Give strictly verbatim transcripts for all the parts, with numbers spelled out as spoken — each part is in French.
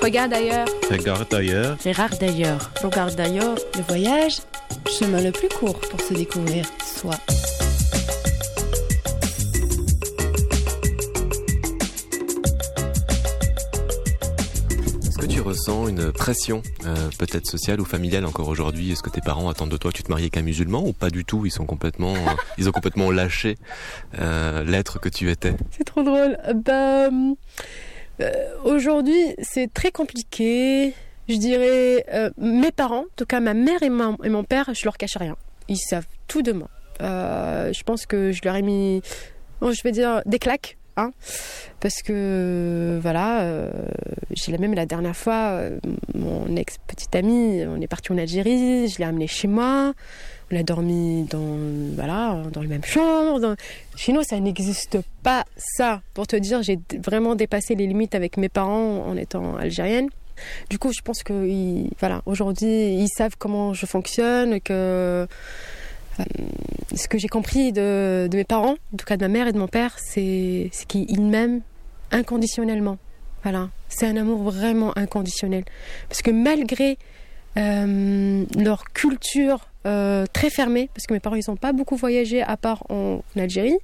Regarde ailleurs. Regarde ailleurs. Regarde d'ailleurs. Regarde d'ailleurs. Le voyage, chemin le plus court pour se découvrir soi. Est-ce que tu ressens une pression, euh, peut-être sociale ou familiale encore aujourd'hui? Est-ce que tes parents attendent de toi que tu te maries avec un musulman ou pas du tout? Ils sont complètement, euh, ils ont complètement lâché euh, l'être que tu étais. C'est trop drôle. Bah, euh, aujourd'hui, c'est très compliqué. Je dirais, euh, mes parents, en tout cas ma mère et, ma, et mon père, je leur cache rien. Ils savent tout de moi. Euh, je pense que je leur ai mis, bon, je vais dire, des claques. Hein, parce que voilà, euh, j'ai la même la dernière fois, euh, mon ex petite amie, on est parti en Algérie, je l'ai amené chez moi, on a dormi dans voilà dans la même chambre. Dans... Chez nous, ça n'existe pas ça. Pour te dire, j'ai vraiment dépassé les limites avec mes parents en étant algérienne. Du coup, je pense que ils, voilà, aujourd'hui, ils savent comment je fonctionne, que Euh, ce que j'ai compris de, de mes parents, en tout cas de ma mère et de mon père, c'est, c'est qu'ils m'aiment inconditionnellement. Voilà, c'est un amour vraiment inconditionnel. Parce que malgré euh, leur culture euh, très fermée, parce que mes parents ils n'ont pas beaucoup voyagé à part en, en Algérie,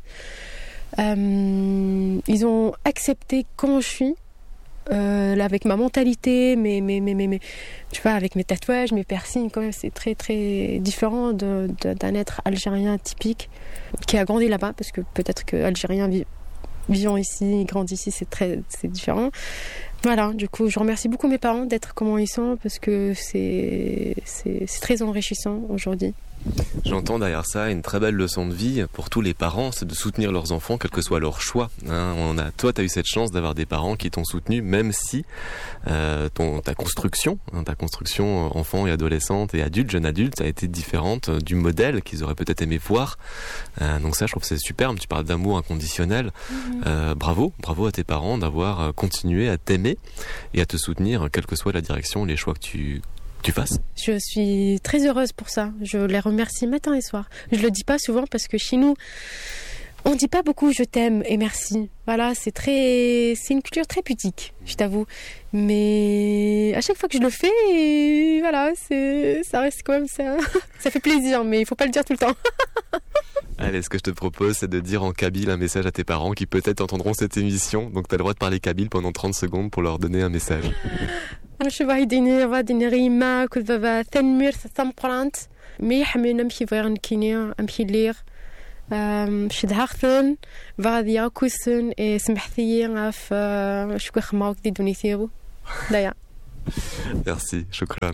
euh, ils ont accepté comment je suis. Euh, là, avec ma mentalité, mes, mes, mes, mes, mes, tu vois, avec mes tatouages, mes piercings, quand même, c'est très très différent de, de, d'un être algérien typique qui a grandi là-bas, parce que peut-être que Algériens vi- vivant ici, grandissent ici, c'est très c'est différent. Voilà, du coup, je remercie beaucoup mes parents d'être comment ils sont, parce que c'est c'est, c'est très enrichissant aujourd'hui. J'entends derrière ça une très belle leçon de vie pour tous les parents, c'est de soutenir leurs enfants, quel que soit leur choix. Hein. On a, toi, tu as eu cette chance d'avoir des parents qui t'ont soutenu, même si euh, ton, ta construction, hein, ta construction enfant et adolescente et adulte, jeune adulte, a été différente du modèle qu'ils auraient peut-être aimé voir. Euh, donc ça, je trouve que c'est superbe. Tu parles d'amour inconditionnel. Mmh. Euh, bravo, bravo à tes parents d'avoir continué à t'aimer et à te soutenir, quelle que soit la direction, les choix que tu tu fasses. Je suis très heureuse pour ça. Je les remercie matin et soir. Je le dis pas souvent parce que chez nous, on dit pas beaucoup je t'aime et merci. Voilà, c'est très, c'est une culture très pudique, je t'avoue. Mais à chaque fois que je le fais, et voilà, c'est, ça reste quand même ça, ça fait plaisir, mais il faut pas le dire tout le temps. Allez, ce que je te propose, c'est de dire en kabyle un message à tes parents qui peut-être entendront cette émission. Donc tu as le droit de parler kabyle pendant trente secondes pour leur donner un message. Je vais dire غادي نريما كل بابا تنمير تمقرانت ميح من نمشي فيرن كينيا امشي لير مشي دهاختن غادي ياكوسن سمحتي غاف شكون خماوك دي دونيثيرو دايا. Merci, shukran.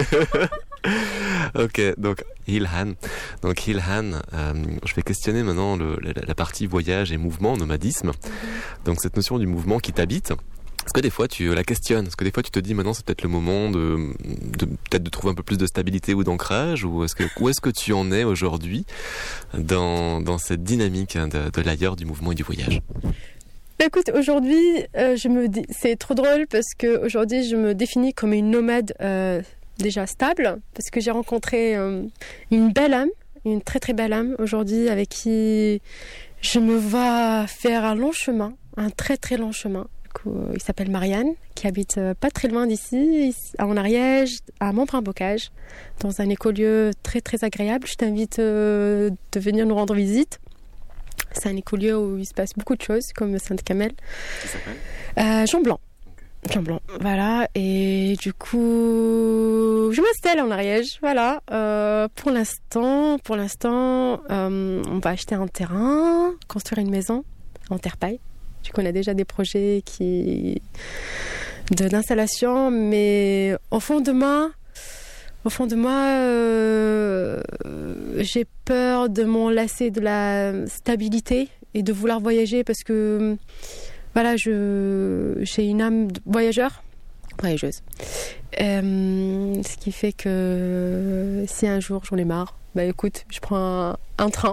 Ok, donc Ilhan. Donc Ilhan, euh, je vais questionner maintenant le, la, la partie voyage et mouvement, nomadisme. Donc cette notion du mouvement qui t'habite. Est-ce que des fois tu la questionnes? Est-ce que des fois tu te dis maintenant c'est peut-être le moment de, de peut-être de trouver un peu plus de stabilité ou d'ancrage, ou est-ce que où est-ce que tu en es aujourd'hui dans dans cette dynamique de, de l'ailleurs, du mouvement et du voyage? Écoute, aujourd'hui, euh, je me dis, c'est trop drôle parce que aujourd'hui je me définis comme une nomade euh, déjà stable, parce que j'ai rencontré euh, une belle âme, une très très belle âme aujourd'hui avec qui je me vois faire un long chemin, un très très long chemin. Il s'appelle Marianne, qui habite pas très loin d'ici, en Ariège, à Montbrun-Bocage, dans un écolieu très très agréable. Je t'invite euh, de venir nous rendre visite. C'est un écolieu où il se passe beaucoup de choses, comme Sainte-Camelle. Qui s'appelle euh, Jean Blanc. Okay. Jean Blanc, voilà. Et du coup, je m'installe en Ariège, voilà. Euh, pour l'instant, pour l'instant, euh, on va acheter un terrain, construire une maison en terre-paille. Du coup, on a déjà des projets qui... de, d'installation, mais au fond de moi, au fond de moi, euh, j'ai peur de m'enlacer de la stabilité et de vouloir voyager parce que, voilà, je, j'ai une âme de voyageur, voyageuse. Euh, ce qui fait que si un jour j'en ai marre, bah écoute, je prends un, un train.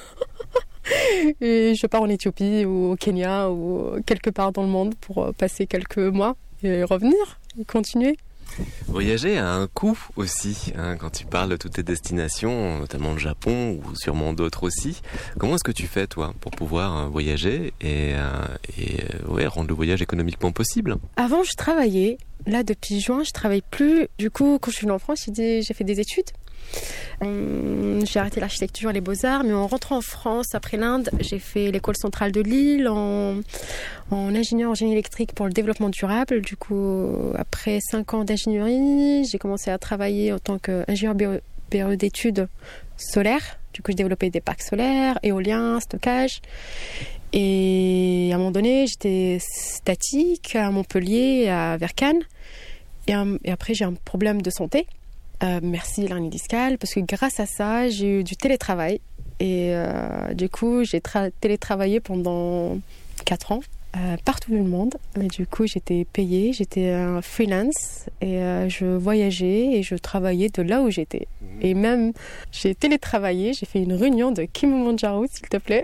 Et je pars en Éthiopie ou au Kenya ou quelque part dans le monde pour passer quelques mois et revenir et continuer. Voyager a un coût aussi, hein, quand tu parles de toutes tes destinations, notamment le Japon ou sûrement d'autres aussi. Comment est-ce que tu fais, toi, pour pouvoir euh, voyager et, euh, et euh, ouais, rendre le voyage économiquement possible? Avant, je travaillais, Là, depuis juin, je travaille plus. Du coup, quand je suis venue en France, j'ai, dit, j'ai fait des études. Hum, j'ai arrêté l'architecture et les beaux-arts, mais en rentrant en France, après l'Inde, j'ai fait l'école centrale de Lille en, en ingénieur en génie électrique pour le développement durable. Du coup, après cinq ans d'ingénierie, j'ai commencé à travailler en tant qu'ingénieur B E d'études solaires. Du coup, j'ai développé des parcs solaires, éoliens, stockage. Et à un moment donné, j'étais statique à Montpellier, à vers Cannes. Et, un, et après, j'ai un problème de santé. Euh, merci l'hernie discale, parce que grâce à ça, j'ai eu du télétravail. Et euh, du coup, j'ai tra- télétravaillé pendant quatre ans, euh, partout dans le monde. Et du coup, j'étais payée, j'étais un freelance. Et euh, je voyageais et je travaillais de là où j'étais. Et même, j'ai télétravaillé, j'ai fait une réunion de Kilimanjaro, s'il te plaît.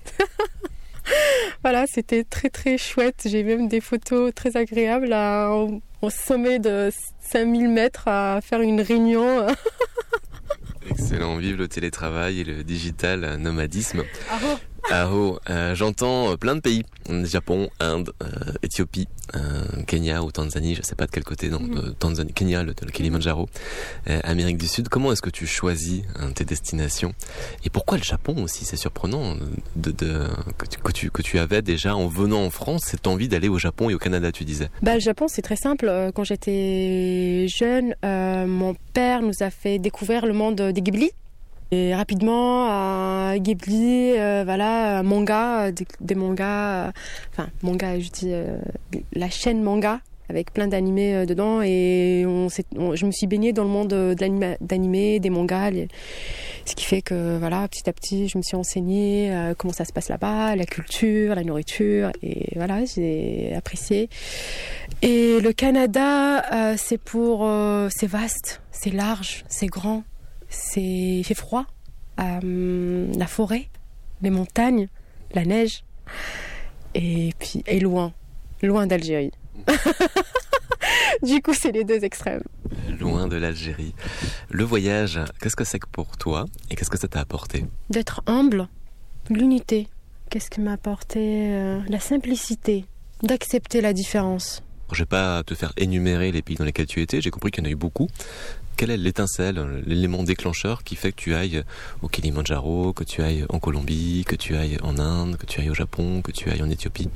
Voilà, c'était très très chouette. J'ai même des photos très agréables à, au, au sommet de cinq mille mètres à faire une réunion. Excellent, vive le télétravail et le digital nomadisme. Aho. Aho, euh, j'entends plein de pays, Japon, Inde, euh, Éthiopie, euh, Kenya ou Tanzanie, je sais pas de quel côté, non, de Tanzanie, Kenya, le, le Kilimanjaro, euh, Amérique du Sud. Comment est-ce que tu choisis hein, tes destinations? Et pourquoi le Japon aussi? C'est surprenant de, de, que, tu, que, tu, que tu avais déjà en venant en France cette envie d'aller au Japon et au Canada, tu disais. Bah, le Japon, c'est très simple. Quand j'étais jeune, euh, mon père nous a fait découvrir le monde des Ghibli. Et rapidement, à Ghibli, euh, voilà, manga, des, des mangas, euh, enfin, manga, je dis, euh, la chaîne manga, avec plein d'animés euh, dedans. Et on, on, je me suis baignée dans le monde de l'animé, des mangas, les, ce qui fait que, voilà, petit à petit, je me suis renseignée euh, comment ça se passe là-bas, la culture, la nourriture, et voilà, j'ai apprécié. Et le Canada, euh, c'est pour, euh, c'est vaste, c'est large, c'est grand. C'est, il fait froid, euh, la forêt, les montagnes, la neige, et puis et loin, loin d'Algérie. Du coup, c'est les deux extrêmes. Loin de l'Algérie. Le voyage, qu'est-ce que c'est que pour toi et qu'est-ce que ça t'a apporté? D'être humble, l'unité. Qu'est-ce qui m'a apporté euh, la simplicité, d'accepter la différence. Je ne vais pas te faire énumérer les pays dans lesquels tu étais, j'ai compris qu'il y en a eu beaucoup. Quelle est l'étincelle, l'élément déclencheur qui fait que tu ailles au Kilimanjaro, que tu ailles en Colombie, que tu ailles en Inde, que tu ailles au Japon, que tu ailles en Éthiopie?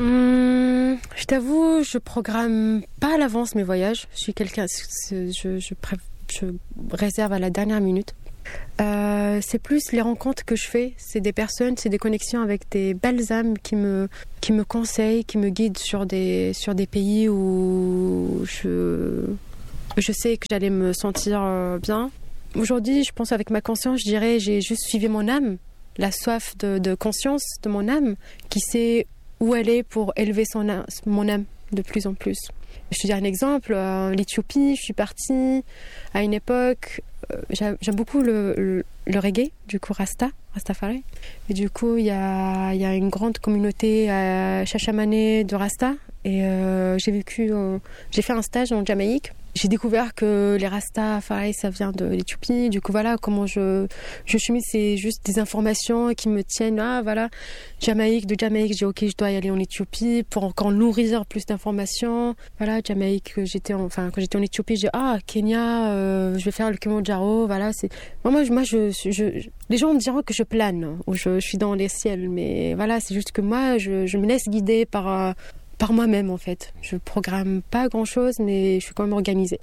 Hum, je t'avoue, je programme pas à l'avance mes voyages. Je suis quelqu'un, je, je, je, je réserve à la dernière minute. Euh, c'est plus les rencontres que je fais, c'est des personnes, c'est des connexions avec des belles âmes qui me, qui me conseillent, qui me guident sur des, sur des pays où je... Je sais que j'allais me sentir bien. Aujourd'hui, je pense avec ma conscience, je dirais, j'ai juste suivi mon âme, la soif de, de conscience de mon âme, qui sait où elle est pour élever son âme, mon âme de plus en plus. Je te dis un exemple, euh, l'Éthiopie, je suis partie à une époque, euh, j'aime, j'aime beaucoup le, le, le reggae, du coup Rasta, Rastafari. Et du coup, il y a, y a une grande communauté à Chachamane de Rasta. Et euh, j'ai vécu, euh, j'ai fait un stage en Jamaïque. J'ai découvert que les Rastafari, ça vient de l'Éthiopie. Du coup, voilà comment je, je chemise, c'est juste des informations qui me tiennent. Ah, voilà, Jamaïque, de Jamaïque, j'ai dit, ok, je dois y aller en Éthiopie pour encore nourrir plus d'informations. Voilà, Jamaïque, j'étais en, enfin, quand j'étais en Éthiopie, j'ai dit, ah, Kenya, euh, je vais faire le Kilimanjaro. Voilà, c'est. Moi, moi, je, je, je, les gens me diront que je plane ou je, je suis dans les ciels. Mais voilà, c'est juste que moi, je, je me laisse guider par. Euh, Par moi-même, en fait. Je programme pas grand-chose, mais je suis quand même organisée.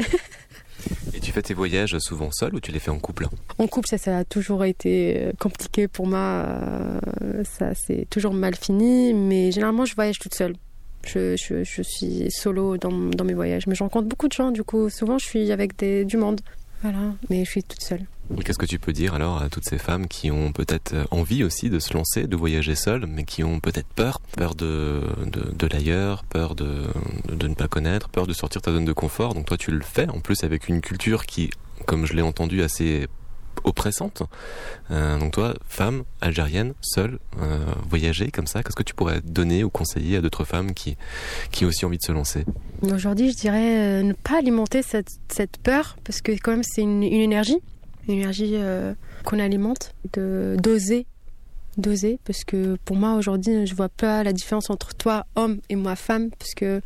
Et tu fais tes voyages souvent seul ou tu les fais en couple? En couple, ça, ça a toujours été compliqué pour moi. Ça, c'est toujours mal fini, mais généralement, je voyage toute seule. Je, je, je suis solo dans, dans mes voyages. Mais je rencontre beaucoup de gens, du coup, souvent, je suis avec des, du monde. Voilà, mais je suis toute seule. Qu'est-ce que tu peux dire alors à toutes ces femmes qui ont peut-être envie aussi de se lancer, de voyager seules, mais qui ont peut-être peur, peur de, de, de l'ailleurs, peur de, de, de ne pas connaître, peur de sortir de ta zone de confort. Donc toi tu le fais, en plus avec une culture qui, comme je l'ai entendu, assez oppressante. Euh, donc toi, femme algérienne, seule, euh, voyager comme ça, qu'est-ce que tu pourrais donner ou conseiller à d'autres femmes qui, qui ont aussi envie de se lancer? Aujourd'hui, je dirais euh, ne pas alimenter cette, cette peur, parce que quand même c'est une, une énergie. Une énergie euh, qu'on alimente, de, d'oser, d'oser, parce que pour moi aujourd'hui, je vois pas la différence entre toi, homme, et moi, femme, parce que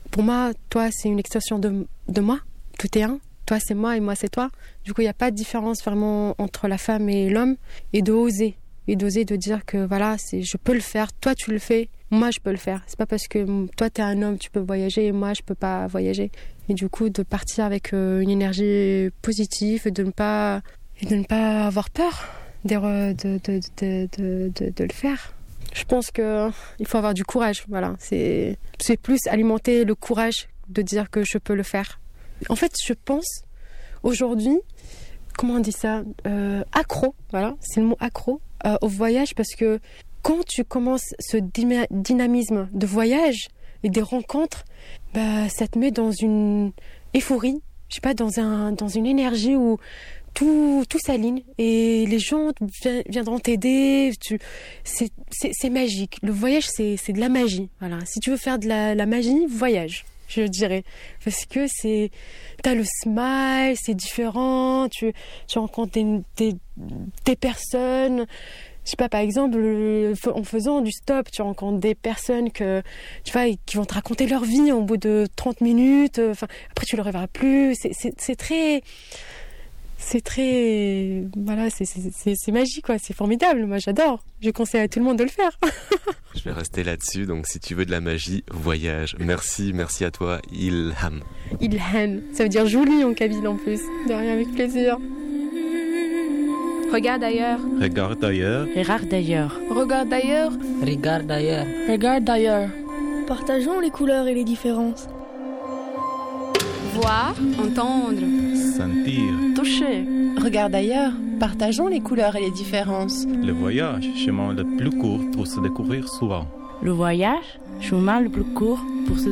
Pour moi, toi, c'est une extension de, de moi. Tout est un. Toi, c'est moi et moi, c'est toi. Du coup, il n'y a pas de différence vraiment entre la femme et l'homme. Et de oser. Et d'oser de dire que voilà, c'est, je peux le faire. Toi, tu le fais. Moi, je peux le faire. C'est pas parce que toi, tu es un homme, tu peux voyager et moi, je peux pas voyager. Et du coup, de partir avec euh, une énergie positive et de ne pas, et de ne pas avoir peur de, de, de, de, de, de, de le faire. Je pense qu'il faut avoir du courage. Voilà. C'est, c'est plus alimenter le courage de dire que je peux le faire. En fait, je pense aujourd'hui, comment on dit ça, euh, accro, voilà, c'est le mot accro, euh, au voyage, parce que quand tu commences ce dyma- dynamisme de voyage et des rencontres, bah, ça te met dans une euphorie, je sais pas, dans, un, dans une énergie où tout, tout s'aligne et les gens vi- viendront t'aider. Tu, c'est, c'est, c'est magique. Le voyage, c'est, c'est de la magie. Voilà. Si tu veux faire de la, la magie, voyage, je dirais. Parce que c'est, t'as le smile, c'est différent, tu, tu rencontres des, des, des personnes. Je sais pas, par exemple, en faisant du stop, tu rencontres des personnes que, tu vois, qui vont te raconter leur vie au bout de trente minutes. Enfin, après, tu ne le reverras plus. C'est, c'est, c'est très... C'est très... Voilà, c'est, c'est, c'est, c'est magique, quoi. C'est formidable. Moi, j'adore. Je conseille à tout le monde de le faire. Je vais rester là-dessus. Donc, si tu veux de la magie, voyage. Merci, merci à toi, Ilham. Ilham. Ça veut dire joli en kabyle, en plus. De rien, avec plaisir. Regarde ailleurs. Regarde ailleurs. Regarde d'ailleurs. Regarde ailleurs. Regarde d'ailleurs. Regarde d'ailleurs. Partageons les couleurs et les différences. Voir, entendre, Sentir. Toucher. Regarde ailleurs. Partageons les couleurs et les différences. Le voyage, chemin le plus court pour se découvrir soi. Le voyage, chemin le plus court pour se